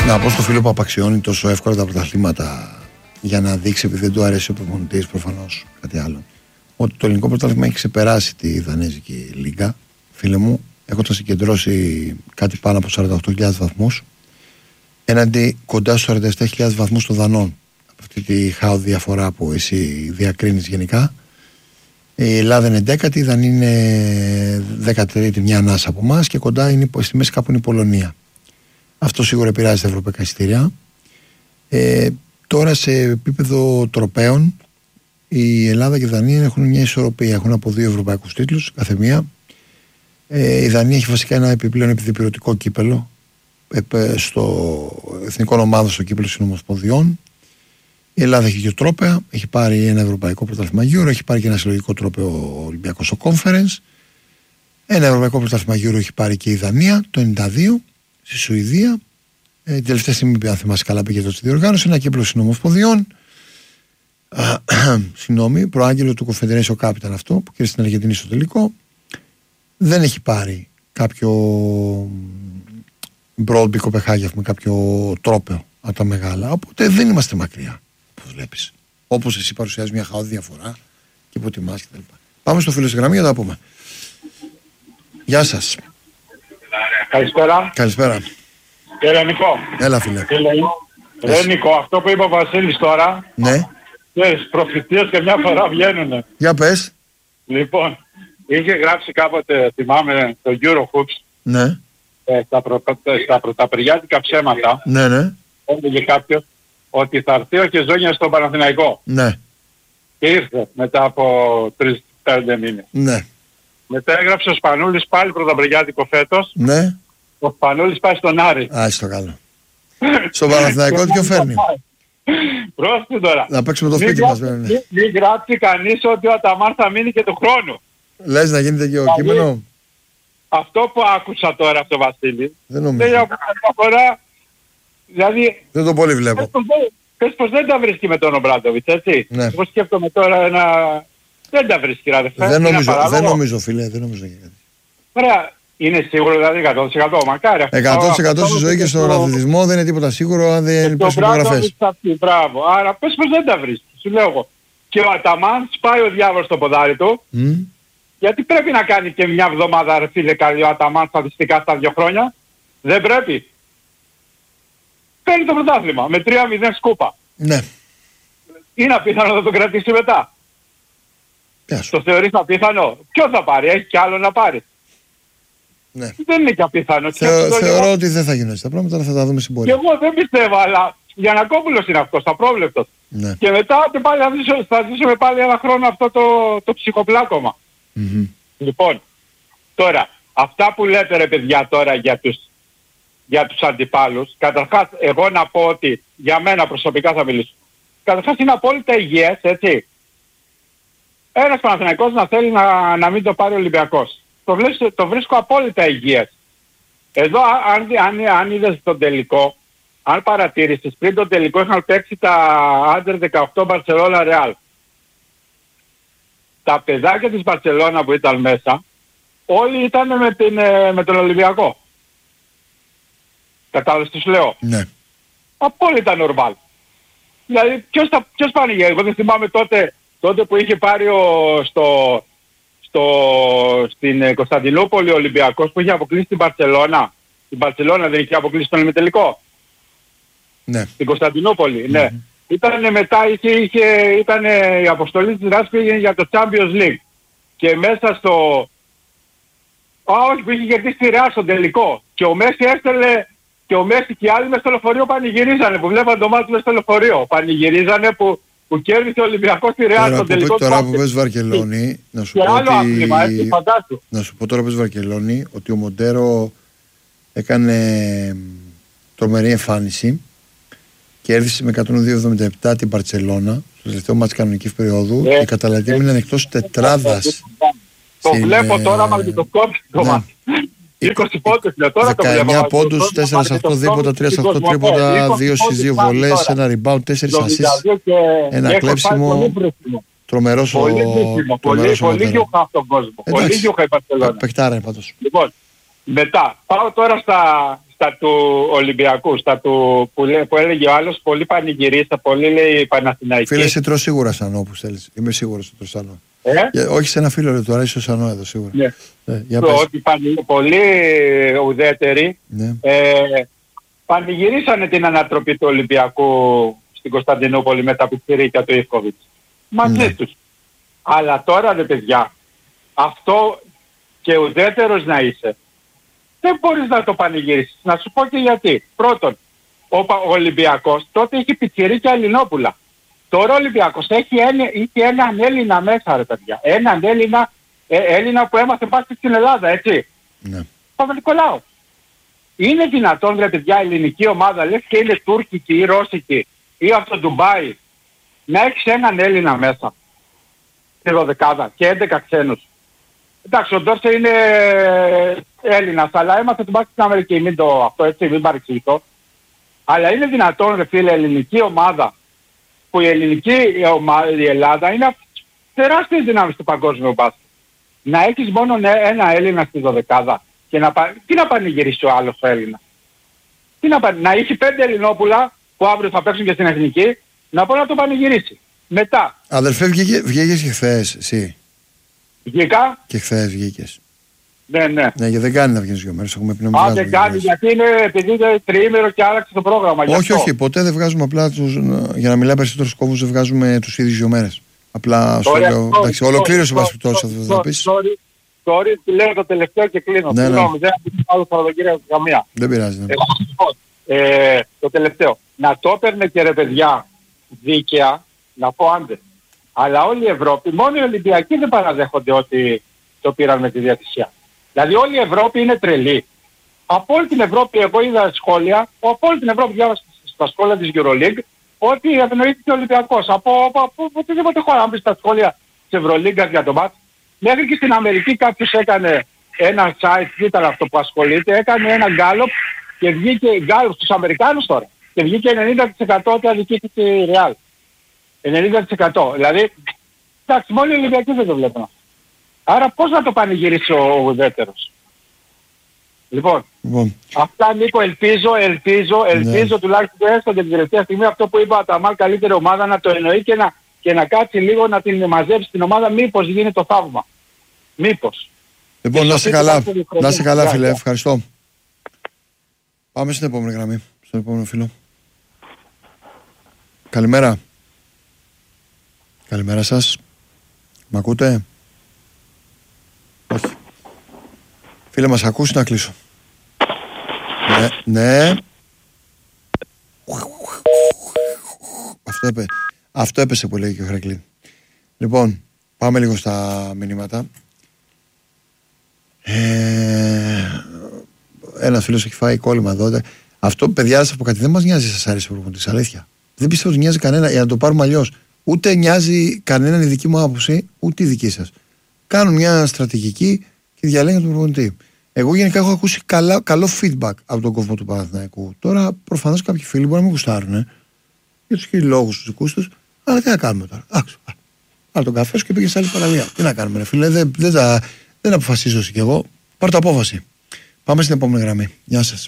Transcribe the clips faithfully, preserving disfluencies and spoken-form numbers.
Να πω στο φίλο που απαξιώνει τόσο εύκολα τα πρωταθλήματα για να δείξει, επειδή δεν του αρέσει ο προπονητής, προφανώς κάτι άλλο, ότι το ελληνικό πρωτάθλημα έχει ξεπεράσει τη Δανέζικη Λίγκα, φίλε μου, έχοντας συγκεντρώσει κάτι πάνω από σαράντα οκτώ χιλιάδες βαθμούς έναντι κοντά στους σαράντα επτά χιλιάδες βαθμούς των Δανών. Από αυτή τη χάο διαφορά που εσύ διακρίνεις γενικά. Η Ελλάδα είναι δέκατη, η Δανία είναι δεκατρίτη, μια ανάσα από εμάς, και κοντά είναι, στη μέση κάπου είναι η Πολωνία. Αυτό σίγουρα επηρεάζει τα ευρωπαϊκά εισιτήρια. Ε, τώρα σε επίπεδο τροπαίων, η Ελλάδα και η Δανία έχουν μια ισορροπία. Έχουν από δύο ευρωπαϊκούς τίτλους κάθε μία. Ε, η Δανία έχει βασικά ένα επιπλέον επιδιπυρωτικό κύπελο ε, στο εθνικό ομάδα, στο κύπελο συνομοσπονδιών. Η Ελλάδα έχει δύο τρόπαια. Έχει πάρει ένα ευρωπαϊκό πρωτάθλημα Euro, έχει πάρει και ένα συλλογικό τρόπαιο Ολυμπιακό στο Conference. Ένα ευρωπαϊκό πρωτάθλημα Euro έχει πάρει και η Δανία το ενενήντα δύο στη Σουηδία. Ε, την τελευταία στιγμή, αν θυμάσαι καλά, πήγε εδώ στη διοργάνωση. Ένα κύπελο συνομοσπονδιών. Συγγνώμη, προάγγελο του Confederation Cup ήταν αυτό που κύριε στην Αργεντινή στο τελικό. Δεν έχει πάρει κάποιο Broadby Κοπεχάγια με κάποιο τρόπαιο από τα μεγάλα. Οπότε δεν είμαστε μακριά, όπως βλέπεις. Όπως εσύ παρουσιάζεις μια χαόδη διαφορά και υποτιμάς κτλ. Πάμε στο φίλο στη γραμμή για να τα πούμε. Γεια σας. Καλησπέρα. Καλησπέρα. Κύριε Νικό. Έλα φίλε. Ρε Νικό, αυτό που είπε ο Βασίλης τώρα, ναι. Τις προφητείες και μια φορά βγαίνουνε. Για πες. Λοιπόν, είχε γράψει κάποτε, θυμάμαι, το Eurohoops, ναι. ε, στα, προ, στα πρωταπαιριάτικα ψέματα. Ναι, ναι. Έλεγε κάποιος ότι θα έρθει ο Χεζόνιας στον Παναθηναϊκό. Ναι. Και ήρθε μετά από τρεις πέντε μήνες. Ναι. Μετά έγραψε ο Σπανούλης πάλι πρωταπαιριάτικο φέτος. Ναι. Ο Σπανούλης πάει στον Άρη. Α, στο καλό. Στον Παναθηναϊκό τι φέρνει. Πρόσεχε τώρα. Να παίξουμε το σπίτι μας. Μην μη, μη γράψει κανείς ότι ο Αταμάν θα μείνει και του χρόνου. Λες να γίνεται και ο δηλαδή, κείμενο. Αυτό που άκουσα τώρα από τον Βασίλη. Δεν νομίζω. Δεν φορά, δηλαδή, δεν το πολύ βλέπω. Πες πως, πες πως δεν τα βρίσκει με τον Ομπράντοβιτς, έτσι. Ναι. Εγώ σκέφτομαι τώρα ένα... Δεν τα βρίσκει, ρε. Δεν νομίζω, δεν νομίζω φίλε, δεν νομίζω για κάτι. Ωραία. Είναι σίγουρο δηλαδή εκατό τοις εκατό, μακάρι. εκατό τοις εκατό στη ζωή και στον αθλητισμό δεν είναι τίποτα σίγουρο αν δεν υπάρχουν υπογραφές. Μπράβο. Άρα πες πως δεν τα βρίσκει. Σου λέω εγώ. Και ο Αταμάν σπάει ο διάβολος στο ποδάρι του. Mm. Γιατί πρέπει να κάνει και μια εβδομάδα ρε φίλε καλή ο Αταμάν στατιστικά στα δύο χρόνια. Δεν πρέπει. Παίρνει το πρωτάθλημα με τρία μηδέν σκούπα. Ναι. Είναι απίθανο να το κρατήσει μετά. Το θεωρείς απίθανο. Ποιο θα πάρει, έχει κι άλλο να πάρει. Ναι. Δεν είναι και απίθανο. Θεω, θεωρώ εγώ... ότι δεν θα γίνουν έτσι τα πράγματα, αλλά θα τα δούμε στην πορεία. Και εγώ δεν πιστεύω, αλλά Γιαννακόπουλος είναι αυτός, απρόβλεπτος. Ναι. Και μετά και πάλι θα, ζήσω, θα ζήσουμε πάλι ένα χρόνο αυτό το, το ψυχοπλάκωμα. Mm-hmm. Λοιπόν, τώρα, αυτά που λέτε ρε παιδιά τώρα για τους, για τους αντιπάλους, καταρχάς εγώ να πω ότι για μένα προσωπικά θα μιλήσω. Καταρχάς είναι απόλυτα υγιές, έτσι. Ένας Παναθηναϊκός να θέλει να, να μην το πάρει ο Ολυμπιακός. Το, βρίσκω, το βρίσκω απόλυτα υγιές. Εδώ αν, αν, αν είδες τον τελικό, αν παρατήρησες, πριν τον τελικό είχαν παίξει τα Άντερ δεκαοκτώ Μπαρσελόνα Ρεάλ. Τα παιδάκια της Μπαρσελόνα που ήταν μέσα, όλοι ήταν με, την, με τον Ολυμπιακό. Κατάλαβες τι σου λέω. Ναι. Απόλυτα νορμάλ. Δηλαδή ποιος, θα, ποιος πανηγε, εγώ δεν θυμάμαι τότε, τότε που είχε πάρει ο, στο... Στο, στην Κωνσταντινούπολη ο Ολυμπιακός που είχε αποκλείσει την Μπαρσελόνα. Την Μπαρσελόνα δεν είχε αποκλείσει τον ημιτελικό. Ναι. Στην Κωνσταντινούπολη, mm-hmm. ναι. Ήτανε μετά, είχε, είχε, ήτανε η αποστολή της Ράς πήγαινε για το Champions League. Και μέσα στο... Α, όχι, που είχε κερδίσει τη Ρεάλ στον τελικό. Και ο Μέση έστελε... Και ο Μέση και οι άλλοι μες στο λεωφορείο πανηγυρίζανε. Που βλέπαν το μάτι μες στο λεωφορείο. Πανηγυρίζανε που... που κέρδισε ο Ολυμπιακός στη Ρεάλ στον τελικό του. Τώρα που πες Βαρκελόνη, να σου πω ότι... άθλημα, έτσι, να σου πω τώρα που πες Βαρκελόνη, ότι ο Μοντέρο έκανε τρομερή εμφάνιση, κέρδισε με εκατόν δύο εβδομήντα επτά την Μπαρτσελώνα, στο τελευταίο μάτς κανονικής περίοδου, και η Καταλανία έμειναν εκτός τετράδας. Το βλέπω τώρα με το κόψει το μάτι. είκοσι πόντους τώρα το βλέπω. δεκαεννιά πόντους, τέσσερα σε οκτώ δίποτα, τρία σε οκτώ τρίποτα, δύο στις δύο βολές, ένα rebound, τέσσερα assist, ένα κλέψιμο. Τρομερός ο Πολύ γιουχα αυτόν τον κόσμο. Πολύ γιουχα η Μπαρσελόνα. Παιχτάρα είναι πάντως. Λοιπόν, μετά πάω τώρα στα στα του Ολυμπιακού, στα του που, λέ, που έλεγε ο άλλος, πολύ πανηγυρίστε, πολύ λέει Παναθηναϊκή. Φίλε, σε τρως σίγουρα Σανό που θέλεις. Είμαι σίγουρος ότι τρως Σανό. Ε? Για, όχι σε ένα φίλο, ρε, του αρέσει ο Σανό εδώ σίγουρα. Ναι. Ε, για το, ότι πανη, πολύ ουδέτεροι ναι. ε, πανηγυρίσανε την ανατροπή του Ολυμπιακού στην Κωνσταντινούπολη με τα πιτσιρίκια του Ιβκοβιτς. Μαζί ναι. τους. Αλλά τώρα, ρε παιδιά, αυτό και ουδέτερος να είσαι, δεν μπορείς να το πανηγυρίσεις. Να σου πω και γιατί. Πρώτον, ο, ο Ολυμπιακός τότε είχε πιτσιρίκια Ελληνόπουλα. Τώρα ο Ολυμπιακός έχει, έχει έναν Έλληνα μέσα, ρε παιδιά. Έναν Έλληνα, ε, Έλληνα που έμαθε μπάσκετ στην Ελλάδα, έτσι. Ναι. Παπα-Νικολάου. Είναι δυνατόν, ρε παιδιά, ελληνική ομάδα, λες και είναι τουρκική ή ρώσικη ή από το Ντουμπάι, να έχεις έναν Έλληνα μέσα στη δωδεκάδα και έντεκα ξένους. Εντάξει, ο Ντόρσε είναι Έλληνας, αλλά έμαθε τον μπάσκετ στην Αμερική, μην το αυτό έτσι, μην παρεξηγηθώ. Αλλά είναι δυνατόν, ρε φίλε, ελληνική ομάδα, που η ελληνική ομάδα, η Ελλάδα, είναι τεράστιες δυνάμεις του παγκόσμιου μπάσκετ. Να έχεις μόνο ένα Έλληνα στη δωδεκάδα και να, τι να πανηγυρίσει ο άλλος ο Έλληνας. Τι να, πα... να έχει πέντε Ελληνόπουλα που αύριο θα παίξουν και στην εθνική, να μπορεί να το πανηγυρίσει. Μετά. Αδερφέ, βγήκε, βγήκες και χθες εσύ. Βγήκα. Και χθες βγήκες. Ναι, ναι. Ναι, και δεν κάνει να βγαίνεις δύο μέρες. Έχουμε πει να μην Α, δεν κάνει, γιατί είναι επειδή είναι τριήμερο και άλλαξε το πρόγραμμα. Όχι, όχι, όχι, ποτέ δεν βγάζουμε απλά τους, για να μιλάμε περισσότερους κόμβους, δεν βγάζουμε τους ίδιους δύο μέρες. Απλά στο λέω. Εντάξει, ολοκλήρωσε βάση τόσο αυτό θα πεις. Sorry, λέω το τελευταίο και κλείνω. Ναι, Συγγνώμη, δεν έχω άλλο Σαββατοκύριακο καμία. Δεν πειράζει. Ναι. Ε, ε, το τελευταίο. Να το έπαιρνε και ρε παιδιά δίκαια, να πω άντε. Αλλά όλη η Ευρώπη, μόνο οι Ολυμπιακοί δεν παραδέχονται ότι το πήραν με τη διατησία. Δηλαδή όλη η Ευρώπη είναι τρελή. Από όλη την Ευρώπη, εγώ είδα σχόλια, από όλη την Ευρώπη διάβασα στα σχόλια της EuroLeague, ότι ευνοήθηκε ο Ολυμπιακός. Από, από, από, από οτιδήποτε χώρα, αν πεις στα σχόλια της Ευρωλίγκας για το μάτς. Μέχρι και στην Αμερική κάποιος έκανε ένα site, τι ήταν αυτό που ασχολείται, έκανε ένα γκάλωπ και βγήκε γκάλωπ στους Αμερικάνους τώρα. Και βγήκε ενενήντα τοις εκατό ότι αδικήθηκε η Real. ενενήντα τοις εκατό. Δηλαδή, εντάξει, μόνο οι Ολυμπιακοί δεν το βλέπουν. Άρα πώς να το πανηγυρίσει ο ουδέτερος. Λοιπόν, λοιπόν, αυτά Νίκο, ελπίζω, ελπίζω, ελπίζω ναι. τουλάχιστον έστω και την τελευταία στιγμή αυτό που είπα τα Αμάλ καλύτερη ομάδα να το εννοεί και να, και να κάτσει λίγο να την μαζέψει την ομάδα, μήπως γίνει το θαύμα. Μήπως. Λοιπόν, να είσαι καλά, να είσαι καλά φίλε, ευχαριστώ. Πάμε στην επόμενη γραμμή, στον επόμενο φίλο. Καλημέρα. Καλημέρα σας. Μ' ακούτε? Όχι. Φίλε μας, ακούσει να κλείσω. Ναι, ναι. Αυτό, έπε, αυτό έπεσε που λέει και ο Χρέκλιν. Λοιπόν, πάμε λίγο στα μηνύματα. Ε, ένας φίλος έχει φάει κόλλημα εδώ. Αυτό, παιδιά, σας πω κάτι, δεν μας νοιάζει σας άρεσε ο προπονητής, αλήθεια. Δεν πιστεύω ότι νοιάζει κανένα, για να το πάρουμε αλλιώς. Ούτε νοιάζει κανέναν η δική μου άποψη, ούτε η δική σας. Κάνουν μια στρατηγική και διαλέγουν τον προπονητή. Εγώ γενικά έχω ακούσει καλά, καλό feedback από τον κόσμο του Παναθηναϊκού. Τώρα προφανώς κάποιοι φίλοι μπορεί να μην γουστάρουν ε, για τους χίλιους λόγους τους δικούς τους, αλλά τι να κάνουμε τώρα. Άξω. Άρα τον καφέ σου και πήγε σε άλλη παραλία. Τι να κάνουμε, ρε φίλε, δεν, δεν, δεν, δεν αποφασίζω εσύ κι εγώ. Πάρ' το απόφαση. Πάμε στην επόμενη γραμμή. Γεια σας.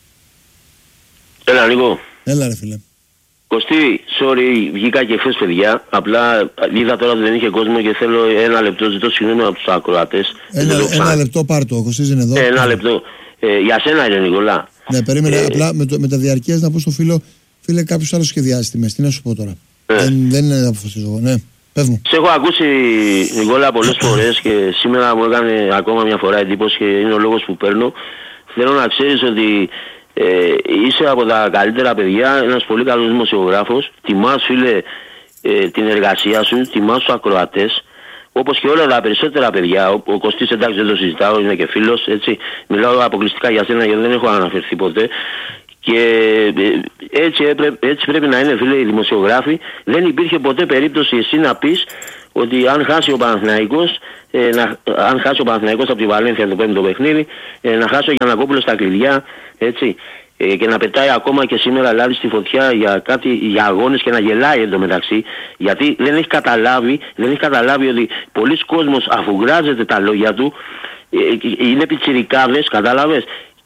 Έλα λίγο. Έλα, ρε φίλε. Κωστή, sorry, βγήκα και χθες παιδιά. Απλά είδα τώρα ότι δεν είχε κόσμο και θέλω ένα λεπτό. Ζητώ συγγνώμη από τους ακροατές. Ένα, ένα λεπτό πάρ' το, ο Κωστής είναι εδώ. Ε, ένα λεπτό. Ε, για σένα είναι Νικολά. Ναι, περίμενε ε, απλά με, το, με τα διαρκείας να πω στο φίλο, φίλε, κάποιος άλλος σχεδιάζει τιμές. Τι να σου πω τώρα. Ε. Δεν, δεν είναι να αποφασίζω εγώ. Ναι, πες μου. Σε έχω ακούσει Νικόλα πολλές φορές και σήμερα μου έκανε ακόμα μια φορά εντύπωση και είναι ο λόγος που παίρνω. Θέλω να ξέρεις ότι Ε, είσαι από τα καλύτερα παιδιά, ένας πολύ καλός δημοσιογράφος. Τιμάς φίλε ε, την εργασία σου, τιμάς τους ακροατές, όπως και όλα τα περισσότερα παιδιά. Ο, ο Κωστής εντάξει δεν το συζητάω, είναι και φίλος, έτσι. Μιλάω αποκλειστικά για σένα γιατί δεν έχω αναφερθεί ποτέ. Και ε, έτσι, έπρε, έτσι πρέπει να είναι φίλε οι δημοσιογράφοι. Δεν υπήρχε ποτέ περίπτωση εσύ να πεις ότι αν χάσει ο Παναθηναϊκός, ε, να, αν χάσει ο Παναθηναϊκός από τη Βαλένθια το πέμπτο παιχνίδι, ε, να χάσει ο Γιαννακόπουλος στα κλειδιά, έτσι, ε, και να πετάει ακόμα και σήμερα λάδι στη φωτιά για κάτι, για αγώνες και να γελάει εντωμεταξύ, γιατί δεν έχει καταλάβει, δεν έχει καταλάβει ότι πολλοί κόσμος αφουγκράζεται τα λόγια του, ε, είναι πιτσιρικάδες, κατάλαβες,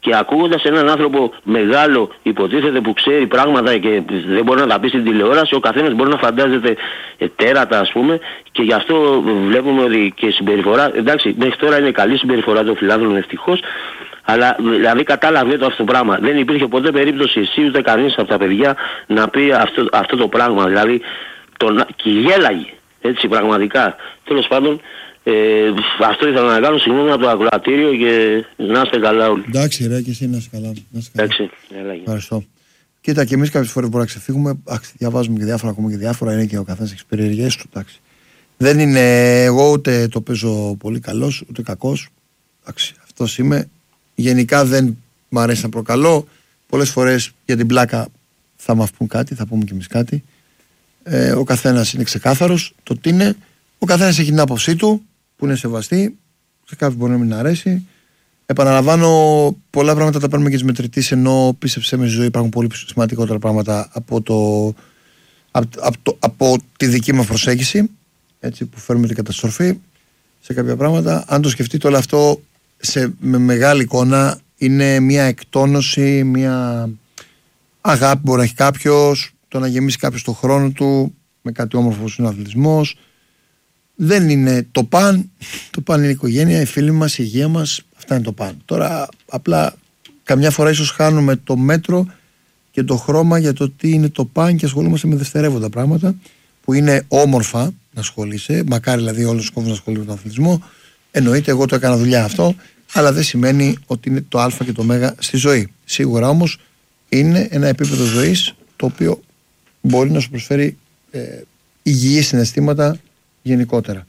Και ακούγοντας έναν άνθρωπο μεγάλο, υποτίθεται που ξέρει πράγματα και δεν μπορεί να τα πει στην τηλεόραση, ο καθένας μπορεί να φαντάζεται ε, τέρατα, ας πούμε, και γι' αυτό βλέπουμε ότι και η συμπεριφορά, εντάξει, μέχρι τώρα είναι καλή συμπεριφορά των φιλάθλων, ευτυχώς, αλλά δηλαδή κατάλαβε το αυτό το πράγμα. Δεν υπήρχε ποτέ περίπτωση εσύ ούτε κανείς από τα παιδιά να πει αυτό, αυτό το πράγμα. Δηλαδή, τον, και γέλαγε, έτσι πραγματικά. Τέλος πάντων, ε, αυτό ήθελα να κάνω, συγγνώμη από το ακροατήριο και να είστε καλά όλοι. Εντάξει, ρε, και εσύ να είστε καλά. Να είστε καλά. Εντάξει, γέλαγε. Ευχαριστώ. Κοίτα, και εμείς κάποιες φορές μπορούμε να ξεφύγουμε. Άξι, διαβάζουμε και διάφορα, ακούμε και διάφορα. Είναι και ο καθένας έχει περιεργές του. Εντάξει. Δεν είναι εγώ ούτε το παίζω πολύ καλός, ούτε κακός. Εντάξει, αυτός είμαι. Γενικά δεν μου αρέσει να προκαλώ. Πολλές φορές για την πλάκα θα μας πούν κάτι, θα πούμε κι εμείς κάτι. Ε, ο καθένας είναι ξεκάθαρος το τι είναι. Ο καθένας έχει την άποψή του που είναι σεβαστή. Σε κάποιους μπορεί να μην αρέσει. Επαναλαμβάνω, πολλά πράγματα τα παίρνουμε και τις μετρητής, ενώ πίστεψε με στη ζωή υπάρχουν πολύ σημαντικότερα πράγματα από, το, από, από, το, από τη δική μας προσέγγιση, έτσι, που φέρνουμε την καταστροφή σε κάποια πράγματα. Αν το σκεφτείτε όλο αυτό σε, με μεγάλη εικόνα, είναι μια εκτόνωση, μια αγάπη μπορεί να έχει κάποιος, το να γεμίσει κάποιος τον χρόνο του με κάτι όμορφο όπως είναι ο αθλητισμός. Δεν είναι το παν, το παν είναι η οικογένεια, οι φίλοι μας, η υγεία μας, αυτά είναι το παν. Τώρα απλά καμιά φορά ίσως χάνουμε το μέτρο και το χρώμα για το τι είναι το παν και ασχολούμαστε με δευτερεύοντα πράγματα που είναι όμορφα να ασχολείσαι, μακάρι δηλαδή όλος ο κόσμος να ασχολείται με τον αθλητισμό. Εννοείται, εγώ το έκανα δουλειά αυτό, αλλά δεν σημαίνει ότι είναι το α και το μέγα στη ζωή. Σίγουρα όμως είναι ένα επίπεδο ζωής το οποίο μπορεί να σου προσφέρει ε, υγιή συναισθήματα γενικότερα.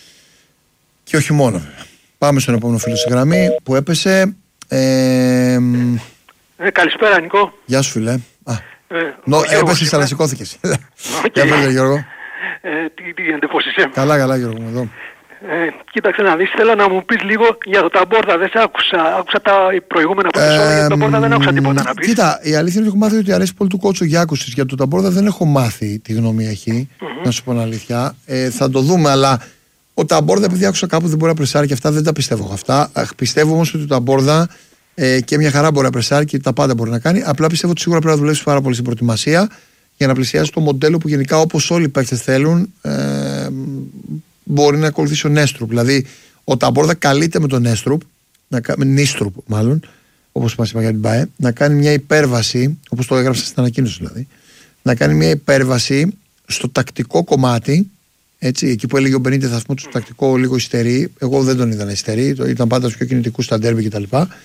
Και όχι μόνο βέβαια. Πάμε στον επόμενο φίλο στη γραμμή που έπεσε. Ε, ε, καλησπέρα Νικό. Γεια σου φίλε. Α, ε, νο, έπεσες αλλά σηκώθηκες. Γεια φίλε Γιώργο. Ε, τι, τι γίνεται, πώς είσαι? Καλά καλά Γιώργο, εδώ. Ε, κοίταξε να δεις, θέλω να μου πεις λίγο για το Ταμπόρδα. Δεν σε άκουσα, άκουσα τα προηγούμενα που είπες όλα για το Ταμπόρδα, δεν άκουσα τίποτα να πεις. Κοίτα, η αλήθεια είναι ότι έχω μάθει ότι αρέσει πολύ του κότσου Γιάκουσης. Για το Ταμπόρδα δεν έχω μάθει τη γνώμη έχει, mm-hmm. να σου πω την αλήθεια. Ε, θα το δούμε, αλλά ο Ταμπόρδα, επειδή άκουσα κάπου δεν μπορεί να πρεσάρει και αυτά, δεν τα πιστεύω αυτά. Πιστεύω όμως ότι ο Ταμπόρδα ε, και μια χαρά μπορεί να πρεσάρει και τα πάντα μπορεί να κάνει. Απλά πιστεύω ότι σίγουρα πρέπει να δουλέψει πάρα πολύ στην προετοιμασία για να πλησιάσει το μοντέλο που γενικά όπως όλοι οι παίκτες θέλουν. Ε, μπορεί να ακολουθήσει ο Νέστρουπ. Δηλαδή, ο Ταμπόρδα καλείται με τον Νέστρουπ, με Νίστρουπ μάλλον, όπως μας είπα για την ΠΑΕ, να κάνει μια υπέρβαση, όπως το έγραψα στην ανακοίνωση δηλαδή, να κάνει μια υπέρβαση στο τακτικό κομμάτι. Έτσι, εκεί που έλεγε ο Μπενίτεθ, θα πούμε, στο τακτικό λίγο υστερεί. Εγώ δεν τον είδα να υστερεί, ήταν πάντα πιο κινητικού στα ντέρμπι κτλ.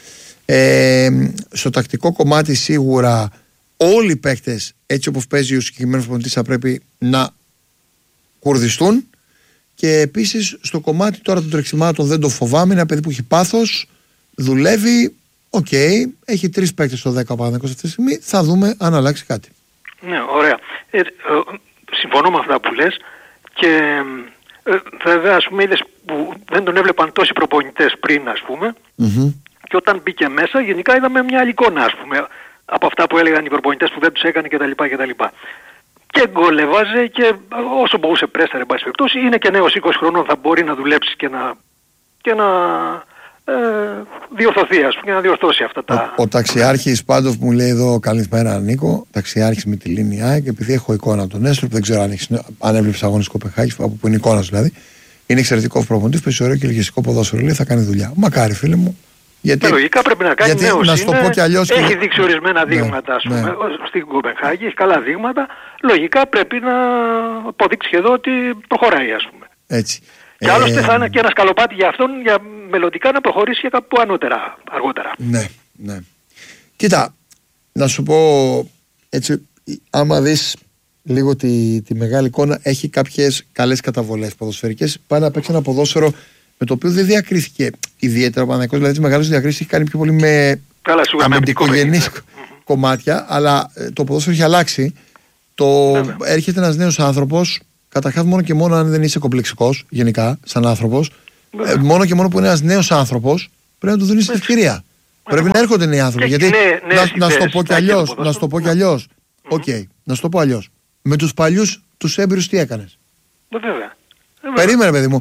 Ε, στο τακτικό κομμάτι σίγουρα όλοι οι παίκτες, έτσι όπως παίζει ο συγκεκριμένος προπονητής, θα πρέπει να κουρδιστούν. Και επίσης στο κομμάτι τώρα των τρεξιμάτων δεν το φοβάμαι. Είναι ένα παιδί που έχει πάθος, δουλεύει. Οκ, okay, έχει τρεις παίκτες στο δέκα Παναθηναϊκός αυτή τη στιγμή. Θα δούμε αν αλλάξει κάτι. Ναι, ωραία. Ε, ε, συμφωνώ με αυτά που λες. Και ε, βέβαια, ας πούμε, είδες που δεν τον έβλεπαν τόσοι προπονητές πριν, ας πούμε. Mm-hmm. Και όταν μπήκε μέσα, γενικά είδαμε μια άλλη εικόνα, ας πούμε, από αυτά που έλεγαν οι προπονητές που δεν τους έκανε κτλ. κτλ. Και γκολεβάζε και όσο μπορούσε πρέστερε, εν πάση περιπτώσει, είναι και νέος είκοσι χρονών, θα μπορεί να δουλέψει και να, και να ε, διορθωθεί, ας πούμε, και να διορθώσει αυτά τα... Ο, ο ταξιάρχης πάντως μου λέει εδώ, καλησπέρα Νίκο, ταξιάρχης με τη Λίνια, και επειδή έχω εικόνα από τον Έστροπ, δεν ξέρω αν, έχεις, αν έβλεψες αγώνες Κοπεχάγης, από που είναι εικόνας δηλαδή, είναι εξαιρετικός προπονητής, παίζει ωραίο και λογιστικό ποδόσφαιρο, λέει, θα κάνει δουλειά. Μακάρι φίλε μου. Γιατί, λογικά πρέπει να κάνει νέος, να στο είναι, πω κι αλλιώς, έχει και... δείξει ορισμένα δείγματα, ναι, ας πούμε, ναι. στην Κοπενχάγη, έχει καλά δείγματα, λογικά πρέπει να αποδείξει εδώ ότι προχωράει, ας πούμε. Έτσι. Και άλλωστε ε... θα είναι και ένα σκαλοπάτι για αυτόν για μελλοντικά να προχωρήσει για κάπου ανώτερα, αργότερα. Ναι, ναι. Κοίτα, να σου πω έτσι, άμα δεις λίγο τη, τη μεγάλη εικόνα, έχει κάποιες καλές καταβολές ποδοσφαιρικές, πάει να παίξει ένα ποδόσφαιρο με το οποίο δεν διακρίθηκε ιδιαίτερα ο Παναθηναϊκός, δηλαδή τις μεγάλες διακρίσεις έχει κάνει πιο πολύ με αμυντικογενείς κομμάτια, αλλά το ποδόσφαιρο έχει αλλάξει. Το ναι, έρχεται ένας νέος άνθρωπος, καταρχάς μόνο και μόνο αν δεν είσαι κομπλεξικός γενικά σαν άνθρωπος, ε, μόνο και μόνο που είναι ένας νέος άνθρωπος πρέπει να του δίνεις την ευκαιρία. Πρέπει να έρχονται νέοι άνθρωποι. Γιατί ναι, να, να σου το πω κι αλλιώς, να σου το πω κι αλλιώς. Οκ, να σου το πω αλλιώς. Με τους παλιούς τους έμπειρους τι έκανες? Βέβαια. Περίμενε παιδί μου.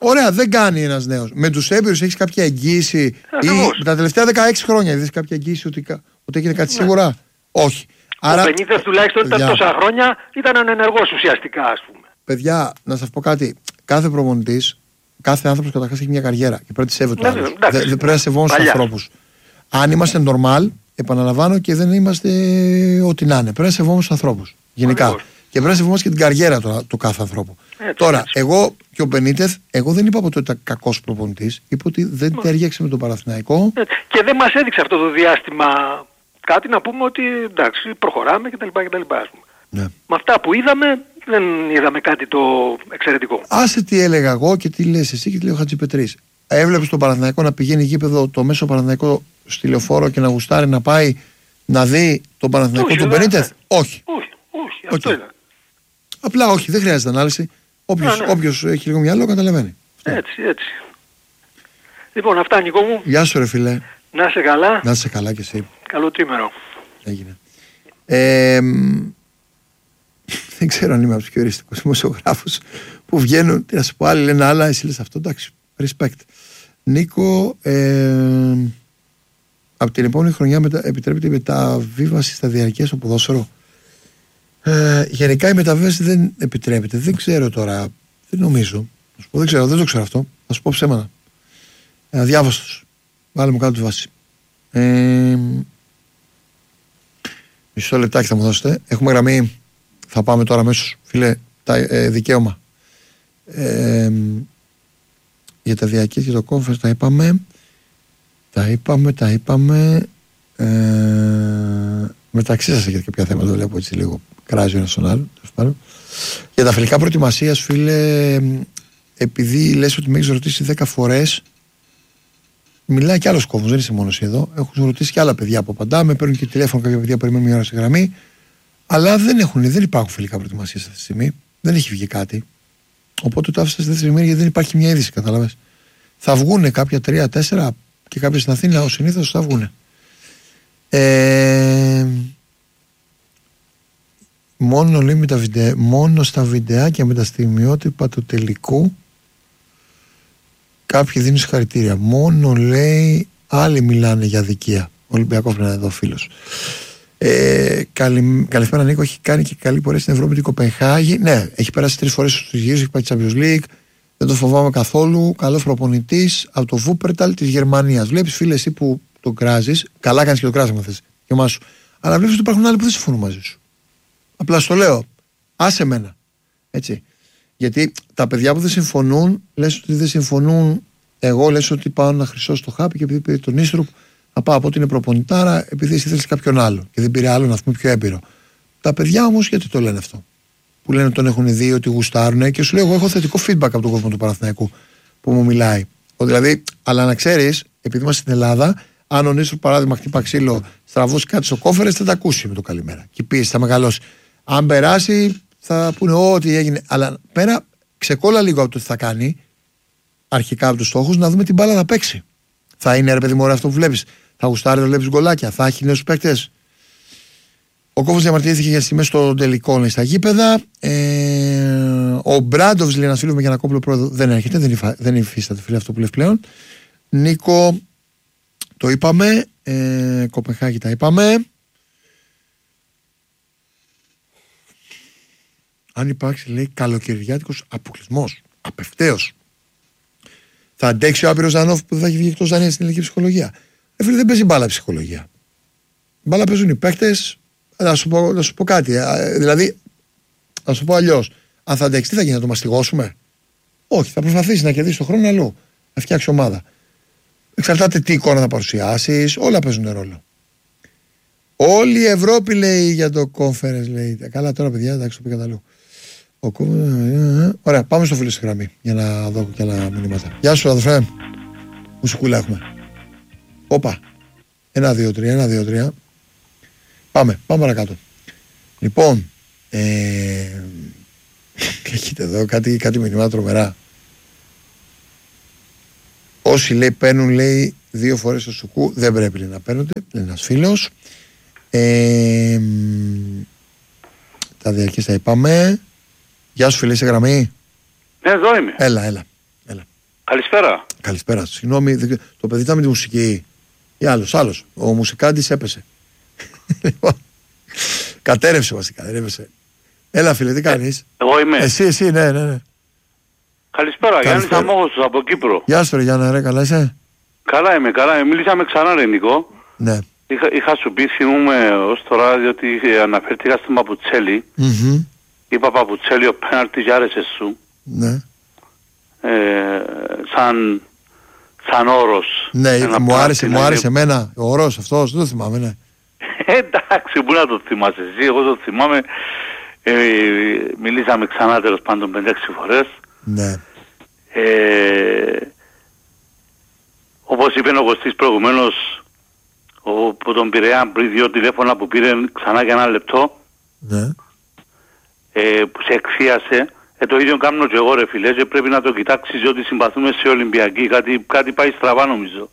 Ωραία, δεν κάνει ένας νέος. Με τους έμπειρους έχεις κάποια εγγύηση ή τα τελευταία δεκαέξι χρόνια έχεις κάποια εγγύηση ότι, ότι έγινε κάτι ναι. σίγουρα? Όχι. Άρα, ο Μπενίτες τουλάχιστον ήταν τόσα χρόνια, ήταν ανενεργός ουσιαστικά, ας πούμε. Παιδιά, να σας πω κάτι. Κάθε προπονητής, κάθε άνθρωπος καταρχάς έχει μια καριέρα και πρέπει να σέβεται. Δεν δε, δε, πρέπει να σεβόμαστε τους ανθρώπους. Αν είμαστε normal, επαναλαμβάνω, και δεν είμαστε ό,τι να είναι, πρέπει να σεβόμαστε τους ανθρώπους. Γενικά. Ακριβώς. Και πρέπει να σεβόμαστε και την καριέρα του, του κάθε ανθρώπου. Έτσι, Τώρα, έτσι. εγώ και ο Μπενίτεθ, εγώ δεν είπα ότι ήταν κακός προπονητής. Είπα ότι δεν ταιριάξε με τον Παναθηναϊκό. Και δεν μας έδειξε αυτό το διάστημα κάτι να πούμε ότι εντάξει, προχωράμε κτλ. Ναι. Με αυτά που είδαμε, δεν είδαμε κάτι το εξαιρετικό. Άσε τι έλεγα εγώ και τι λες εσύ και τι λέει ο Χατζηπετρής. Έβλεπες τον Παναθηναϊκό να πηγαίνει γήπεδο, το μέσο Παναθηναϊκό στη Λεωφόρο και να γουστάρει να πάει να δει τον Παναθηναϊκό τον Μπενίτεθ? Όχι. Όχι, όχι, αυτό ήταν. Απλά όχι, δεν χρειάζεται ανάλυση. Όποιος, ναι, ναι. όποιος έχει λίγο μυαλό καταλαβαίνει. Έτσι, έτσι. Λοιπόν, αυτά Νικό μου. Γεια σου ρε φίλε. Να είσαι καλά. Να είσαι καλά κι εσύ. Καλό τρίμερο. Έγινε. Ε, δεν ξέρω αν είμαι από τους πιο οριστικούς δημοσιογράφους που βγαίνουν, τι να σου πω, άλλοι λένε άλλα, εσύ λες αυτό, εντάξει, respect. Νίκο, ε, από την επόμενη χρονιά μετα, επιτρέπεται η μεταβίβαση στα διαρκεία στο ποδόσφαιρο? Ε, γενικά η μεταβίβαση δεν επιτρέπεται. Δεν ξέρω τώρα, δεν νομίζω. Δεν ξέρω, δεν το ξέρω αυτό. Θα σου πω ψέματα. Ε, αδιάβαστος. Βάλε μου κάτω τη βάση. Ε, μισό λεπτάκι θα μου δώσετε. Έχουμε γραμμή. Θα πάμε τώρα αμέσως. Φίλε, τα, ε, δικαίωμα. Ε, για τα διαρκεία και το κόμφερ τα είπαμε. Τα είπαμε, τα είπαμε. Ε, μεταξύ σας έχετε κάποια θέματα, το βλέπω έτσι λίγο. Κράζει ο ένας τον άλλο. Για τα φιλικά προετοιμασίας, φίλε, επειδή λες ότι με έχεις ρωτήσει δέκα φορές, μιλάει κι άλλος κόσμος, δεν είσαι μόνος εδώ. Έχω ρωτήσει κι άλλα παιδιά που απαντάμε, παίρνουν και τηλέφωνο κάποια παιδιά που περιμένουν μια ώρα στη γραμμή. Αλλά δεν, έχουν, δεν υπάρχουν φιλικά προετοιμασίες αυτή τη στιγμή. Δεν έχει βγει κάτι. Οπότε το άφησα στη δεύτερη μέρα γιατί δεν υπάρχει μια είδηση, κατάλαβες. Θα βγουνε κάποια τρία τέσσερα και κάποια στην Αθήνα, ως συνήθως θα βγουνε. Ε, μόνο, λέει, με τα βιντεά, μόνο στα βιντεάκια με τα στιγμιότυπα του τελικού κάποιοι δίνουν συγχαρητήρια. Μόνο, λέει, άλλοι μιλάνε για αδικία. Ο Ολυμπιακός πρέπει να είναι εδώ φίλος. Ε, καλη, καλησπέρα Νίκο, έχει κάνει και καλή πορεία στην Ευρώπη την Κοπενχάγη. Ναι, έχει περάσει τρεις φορές στους γύρους, έχει πάει τη Champions League. Δεν το φοβάμαι καθόλου. Καλός προπονητής από το Βούπερταλ της Γερμανίας. Βλέπεις, φίλε, εσύ που τον κράζεις, καλά κάνεις και το κράζεις, αν θες. Και εμάς σου. Αλλά βλέπεις ότι υπάρχουν άλλοι που δεν συμφωνούν μαζί σου. Απλά στο λέω, άσε μένα. Έτσι. Γιατί τα παιδιά που δεν συμφωνούν, λες ότι δεν συμφωνούν. Εγώ λες ότι πάω να χρυσώσω το χάπι και επειδή πήρε τον Ίστρουπ, να πάω από ότι είναι προπονητάρα, επειδή εσύ θέλεις κάποιον άλλο και δεν πήρε άλλον, να πούμε, πιο έμπειρο. Τα παιδιά όμως γιατί το λένε αυτό? Που λένε ότι τον έχουν δει, ότι γουστάρουν, και σου λέω: εγώ έχω θετικό feedback από τον κόσμο του Παναθηναϊκού που μου μιλάει. Ο, δηλαδή, αλλά να ξέρεις, επειδή είμαστε στην Ελλάδα, αν ο Νίστρουπ παράδειγμα χτύπα ξύλο, στραβώσει κάτι στο κόφερες, θα τα ακούσει με το καλημέρα. Και πίεση, θα μεγαλώσει. Αν περάσει, θα πούνε ό,τι έγινε. Αλλά πέρα, ξεκόλα λίγο από το τι θα κάνει, αρχικά από τους στόχους, να δούμε την μπάλα να παίξει. Θα είναι, ρε παιδί μου, αυτό που βλέπεις. Θα γουστάρει, θα βλέπεις γκολάκια, θα έχει νέους παίκτες. Ο Κόβος διαμαρτυρήθηκε για στιγμές στο τελικό, λέει, στα γήπεδα. Ε, ο Μπράντοβς, λέει, ένας φίλος με Γιαννακόπουλο πρόεδρο, δεν έρχεται, δεν, υφα, δεν υφίσταται, φίλε, αυτό που λες πλέον. Νίκο, το είπαμε. Ε, Κοπενχάγη τα είπαμε. Αν υπάρξει, λέει, καλοκαιριάτικος αποκλεισμός, απευταίως, θα αντέξει ο άπειρος Ζανόφ που δεν θα έχει βγει εκτός Δανία στην ελληνική ψυχολογία? Ε, φίλε, δεν παίζει μπάλα ψυχολογία. Μπάλα παίζουν οι παίκτες. Να σου πω, να σου πω κάτι. Ε, δηλαδή, να σου πω αλλιώς. Αν θα αντέξει, τι θα γίνει, να το μαστιγώσουμε? Όχι, θα προσπαθήσει να κερδίσει τον χρόνο αλλού. Να φτιάξει ομάδα. Εξαρτάται τι εικόνα θα παρουσιάσεις. Όλα παίζουν ρόλο. Όλη η Ευρώπη, λέει, για το conference, λέει. Καλά τώρα, παιδιά, εντάξει, το πήγα αλλού. Ωραία, πάμε στο φίλο στη γραμμή για να δω και άλλα μηνύματα. Γεια σου, αδερφέ. Μουσικούλα έχουμε. Όπα. Ένα, δύο, τρία, ένα, δύο, τρία. Πάμε, πάμε παρακάτω. Λοιπόν, ε... έχετε εδώ κάτι, κάτι μηνύματα τρομερά. Όσοι, λέει, παίρνουν, λέει, δύο φορές στο σουκού, δεν πρέπει, λέει, να παίρνονται. Είναι ένας φίλος. Ε... Τα διαρκείς τα είπαμε. Γεια σου, φίλε, είσαι γραμμή? Ναι, εδώ είμαι. Έλα, έλα, έλα. Καλησπέρα. Καλησπέρα. Συγγνώμη, το παιδί ήταν με τη μουσική. Ή άλλος, άλλος. Ο μουσικάντης έπεσε. Κατέρευσε βασικά, δεν έπεσε. Έλα φίλε, τι κάνεις? Εγώ είμαι. Εσύ, εσύ, ναι, ναι, ναι. Καλησπέρα, Γιάννης Αμόχωστος από Κύπρο. Γεια σου ρε Γιάννα, ρε, καλά είσαι? Καλά είμαι, καλά είμαι. Μίλησαμε ξανά ρε Νικό. Ναι. Είχα, είχα σου πει, θυμούμαι ως τώρα, διότι αναφέρθηκα στην Παπουτσέλη. Mm-hmm. Είπα Παπουτσέλη, ο πέναλτι και άρεσε σου. Ναι. Ε, σαν, σαν όρος. Ναι, μου άρεσε, μου άρεσε εμένα ο όρος αυτός, δεν το θυμάμαι, ναι. Εντάξει, πού να το θυμάσαι εσύ, εγώ το θυμάμαι. Ε, μιλήσαμε ξανά τέλος πάντων πέντε έξι φορές. Ναι. Ε, όπως είπε ο Κωστής προηγουμένως, ο, που τον Πειραιά πριν δύο τηλέφωνα που πήρε ξανά για ένα λεπτό, ναι. ε, που σε εκφίασε, ε, το ίδιο κάνω και εγώ ρε φίλε, και πρέπει να το κοιτάξεις διότι συμπαθούμε σε Ολυμπιακή, κάτι, κάτι πάει στραβά νομίζω.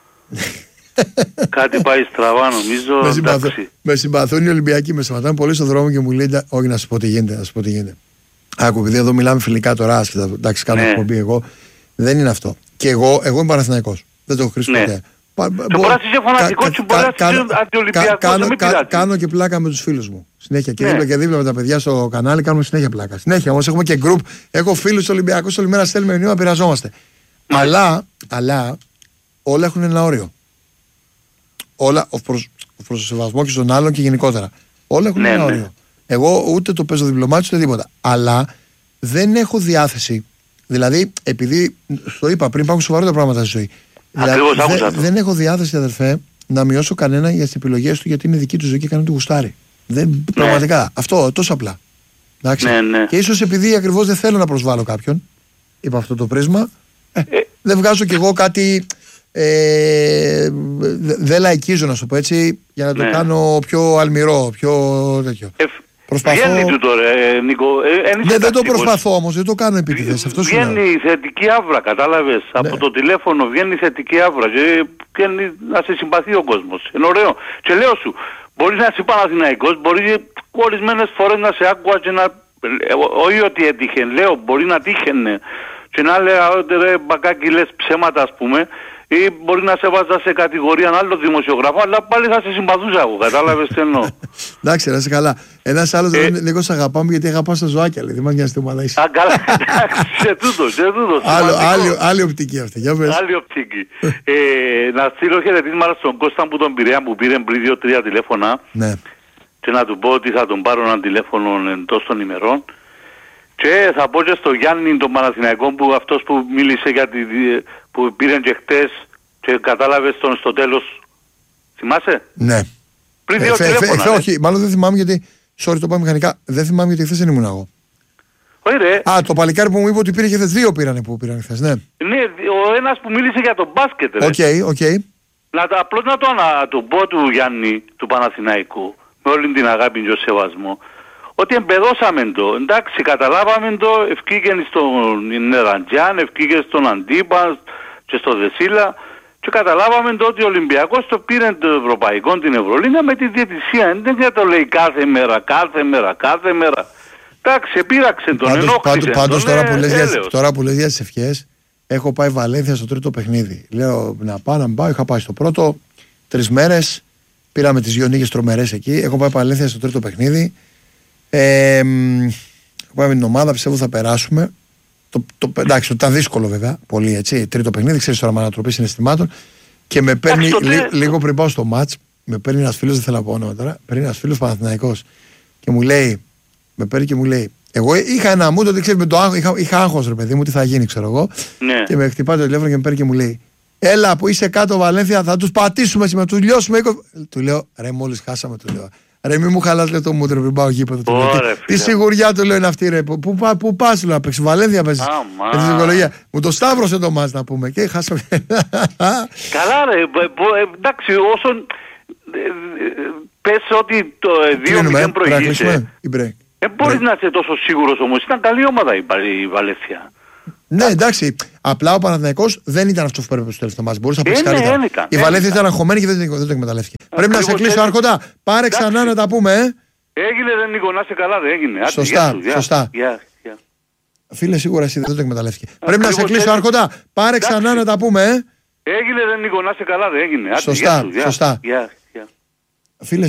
Κάτι πάει στραβά νομίζω. Με, συμπαθώ, με συμπαθούν οι Ολυμπιακοί, με σταματάνε πολύ στον δρόμο και μου λέει, όχι να σου πω τι γίνεται, να σου πω τι γίνεται. Άκου, επειδή εδώ μιλάμε φιλικά τώρα, άσχετα, εντάξει, κάνω εκπομπή εγώ, δεν είναι αυτό. Και εγώ, εγώ είμαι Παναθηναϊκός. Δεν το έχω χρήσει ποτέ. Και μπορεί να είσαι φανατικός και μπορεί να είσαι αντιολυμπιακός. Κάνω και πλάκα με τους φίλους μου. Συνέχεια. Και δίπλα και δίπλα με τα παιδιά στο κανάλι κάνουμε συνέχεια πλάκα. Συνέχεια όμως έχουμε και γκρουπ. Έχω φίλους Ολυμπιακούς, όλη μέρα στέλνουμε μηνύμα, πειραζόμαστε. Αλλά, αλλά όλα έχουν ένα όριο. Όλα, προς το σεβασμό και στον άλλον και γενικότερα. Όλα έχουν ένα όριο. Εγώ ούτε το παίζω διπλωμάτι ούτε τίποτα. Αλλά δεν έχω διάθεση. Δηλαδή, επειδή το είπα πριν, υπάρχουν σοβαρότερα πράγματα στη ζωή. Δηλαδή, δε, δεν έχω διάθεση, αδερφέ, να μειώσω κανένα για τις επιλογές του γιατί είναι δική του ζωή και κανένα του γουστάρει. Δεν, ναι. Πραγματικά. Αυτό, τόσο απλά. Ναι, ναι. Και ίσως επειδή ακριβώς δεν θέλω να προσβάλλω κάποιον, είπα αυτό το πρίσμα, ε, ε. δεν βγάζω κι εγώ κάτι. Ε, δεν λαϊκίζω, να σου πω έτσι, για να το ναι. κάνω πιο αλμυρό, πιο τέτοιο. Ε, προσπαθώ... Βγαίνει του τώρα, ε, Νίκο. Ε, ναι, δεν το προσπαθώ όμως, δεν το κάνω επίτηδες. Αυτό βγαίνει η θετική άβρα, κατάλαβες. Ναι. Από το τηλέφωνο βγαίνει η θετική άβρα και βγαίνει να σε συμπαθεί ο κόσμος. Είναι ωραίο. Και λέω σου, μπορεί να είσαι Παναθηναϊκός, μπορεί ορισμένες φορές να σε άκουγα και να... Όχι ότι έτυχε, λέω, μπορεί να τύχαινε. Και να λέω, ρε μπακάκι, λες ψέματα, ας πούμε. Ή μπορεί να σε βάζα σε κατηγορία ένα άλλο δημοσιογράφο, αλλά πάλι θα σε συμπαθούσα εγώ, κατάλαβες τι εννοώ. Εντάξει, να είσαι καλά. Ένας άλλος ε... λίγο σε αγαπάμε γιατί αγαπάω στα ζωάκια, λέει. Δεν μας νοιάζει τι ομάδα είσαι. Α, καλά, εντάξει, σε τούτο, σε τούτο. Άλλο, άλλη, άλλη οπτική αυτή, για πες. Άλλη οπτική. ε, να στείλω χαιρετίσματα στον Κώστα που τον Πειραιά που πήρε πριν δύο τρία τηλέφωνα. Ναι. Και να του πω ότι θα τον πάρω ένα τηλέφωνο εντός των ημερών. Και θα πω και στο Γιάννη τον Παναθηναϊκό που αυτός που μίλησε για τη, που πήρε και χτες και κατάλαβες τον στο τέλος. Θυμάσαι? Ναι. Πριν δύο ε, τηλέφωνα. Ε, ε, όχι, μάλλον δεν θυμάμαι γιατί, sorry το πάω μηχανικά, δεν θυμάμαι γιατί χθες δεν ήμουν εγώ. Όχι ρε. Α, το παλικάρι που μου είπε ότι πήρε και χθες, δύο πήρανε που πήραν χθες, ναι. Ναι, ο ένας που μίλησε για τον μπάσκετ ρε. Οκ, okay, οκ. Okay. Να, απλώς να το, να το πω του Γιάννη του Παναθηναϊκού, με όλη την αγάπη και ο σεβασμό. Ότι εμπεδώσαμε το, εντάξει, καταλάβαμε το, ευκήγεν στον Νεραντζιάν, ευκήγεν στον Αντίπα και στο Δεσίλα και καταλάβαμε το ότι ο Ολυμπιακός το πήρε το Ευρωπαϊκό, την Ευρωλίγα με τη διαιτησία. Δεν το λέει κάθε μέρα, κάθε μέρα, κάθε μέρα. Εντάξει, επήραξε τον, ενόχλησε τον. Πάντως τώρα, ε, τώρα που λες για τις ευχές, έχω πάει Βαλένθια στο τρίτο παιχνίδι. Λέω να πάω, να πάω, είχα πάει στο πρώτο, τρεις μέρες, πήραμε τις δύο νίκες τρομερές εκεί, έχω πάει Βαλένθια στο τρίτο παιχνίδι. Ε, πάμε την ομάδα, πιστεύω θα περάσουμε. Το, το, εντάξει, ήταν δύσκολο βέβαια, πολύ έτσι. Τρίτο παιχνίδι, ξέρεις τώρα με ανατροπή συναισθημάτων. Και με παίρνει λί, λίγο πριν πάω στο μάτς, με παίρνει ένας φίλος, δεν θέλω να πω όνομα τώρα, παίρνει ένας φίλος Παναθηναϊκός και μου λέει, με παίρνει και μου λέει, εγώ είχα ένα μούτο, δεν ξέρει με το άγχος, είχα, είχα άγχος ρε παιδί μου, τι θα γίνει, ξέρω εγώ. Ναι. Και με χτυπάει το τηλέφωνο και με παίρνει και μου λέει, έλα που είσαι κάτω Βαλένθια, θα τους πατήσουμε σήμερα, τους λιώσουμε. Του λέω, ρε, μόλις χάσαμε, του λέω. Ρε μη μου χαλάς λέει το μούτρο πριν πάω γήπεδο του. Τι σιγουριά του λέω είναι αυτή ρε. Πού, πού, πού πας λέω να παίξεις Βαλένθια παίζεις. Με τη ψυχολογία. Μου το σταύρωσε το μάτς να πούμε και χάσαμε. Καλά ρε. Εντάξει όσον πες ότι το δύο μηδέν προηγείσαι. Δεν μπορείς να είσαι τόσο σίγουρος όμως. Ήταν καλή ομάδα η Βαλένθια. Ναι, εντάξει. Απλά ο Παναθηναϊκός δεν ήταν αυτό που πρέπει στο τελευταίο μάτς. Μπορούσε να παίξει καλύτερα. Η Βαλένθια ήταν αγχωμένη και δεν το εκμεταλλεύτηκε. Πρέπει να σε κλείσω Άρχοντα. Πάρε ξανά να τα πούμε, ε. Έγινε, δεν Νίκο, να σε καλά, δεν έγινε. Σωστά, σωστά. Φίλε, σίγουρα εσύ δεν το εκμεταλλεύτηκε. Πρέπει να σε κλείσω, Άρχοντα. Πάρε ξανά να τα πούμε, ε. Έγινε, δεν Νίκο, να είσαι καλά, δεν έγινε. Σωστά, Άντε, γεια σου, σωστά. Γεια, γεια. Φίλε,